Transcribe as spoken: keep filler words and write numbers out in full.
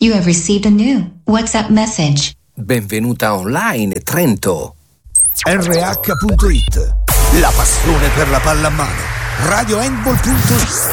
You have received a new WhatsApp message. Benvenuta online, Trento. R H punto it. La passione per la pallamano. Radio Handball punto it.